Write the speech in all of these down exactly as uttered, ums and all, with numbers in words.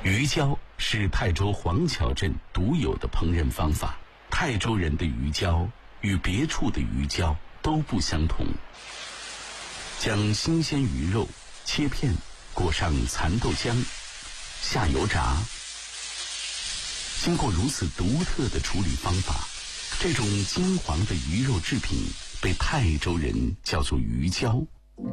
鱼胶是泰州黄桥镇独有的烹饪方法，泰州人的鱼胶与别处的鱼胶都不相同。将新鲜鱼肉切片，裹上蚕豆浆，下油炸。经过如此独特的处理方法，这种金黄的鱼肉制品被泰州人叫做鱼胶。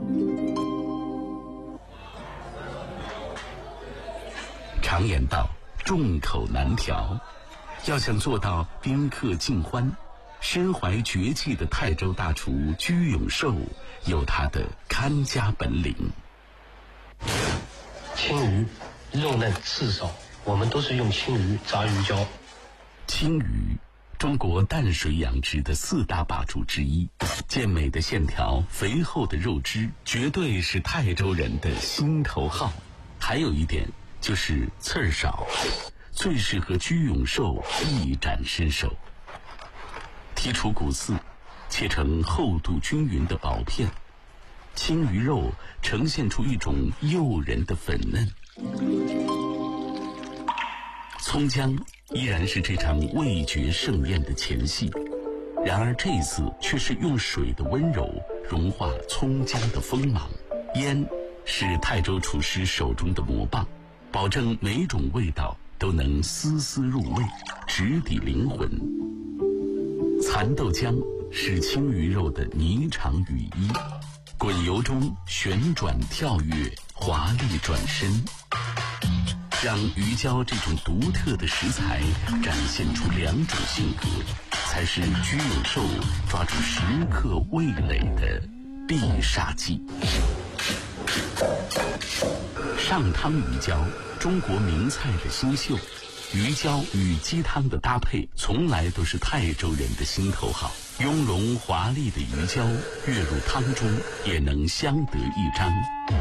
常言道，众口难调，要想做到宾客尽欢，身怀绝技的泰州大厨居永寿有他的看家本领。 青鱼肉嫩刺少，我们都是用青鱼炸鱼胶。 青鱼，中国淡水养殖的四大霸主之一，健美的线条，肥厚的肉汁，绝对是泰州人的心头好。还有一点就是刺儿少，最适合居永寿一展身手。剔除骨刺，切成厚度均匀的薄片，青鱼肉呈现出一种诱人的粉嫩。葱姜依然是这场味觉盛宴的前戏，然而这次却是用水的温柔融化葱姜的锋芒。腌是泰州厨师手中的魔棒，保证每种味道都能丝丝入味，直抵灵魂。蚕豆浆是青鱼肉的霓裳羽衣，滚油中旋转跳跃，华丽转身，让鱼胶这种独特的食材展现出两种性格，才是居永寿抓住食客味蕾的必杀技。上汤鱼胶，中国名菜的新秀。鱼胶与鸡汤的搭配从来都是泰州人的心头好，雍容华丽的鱼胶跃入汤中也能相得益彰。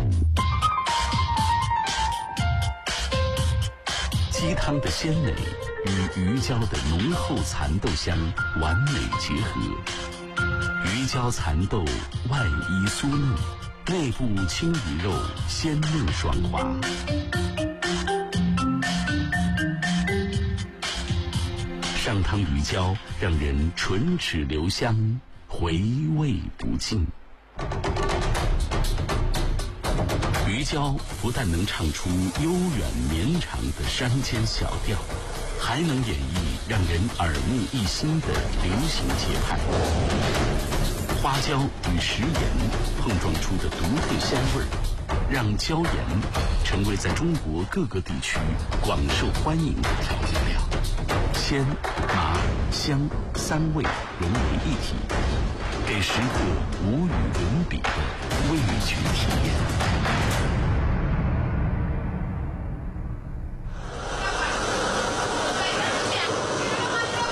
鸡汤的鲜美与鱼胶的浓厚蚕豆香完美结合，鱼胶蚕豆外衣酥嫩，内部青鱼肉鲜嫩爽滑。上汤鱼胶让人唇齿留香，回味不尽。鱼胶不但能唱出悠远绵长的山间小调，还能演绎让人耳目一新的流行节拍。花椒与食盐碰撞出的独特香味儿，让椒盐成为在中国各个地区广受欢迎的调味料。鲜、麻、香三味融为一体，给食客无与伦比的味觉体验。